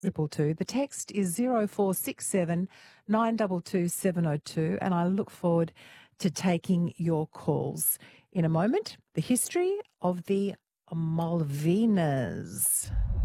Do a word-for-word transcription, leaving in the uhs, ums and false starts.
Triple two. The text is zero four six seven nine two two seven zero two, and I look forward to taking your calls. In a moment, the history of the Malvinas.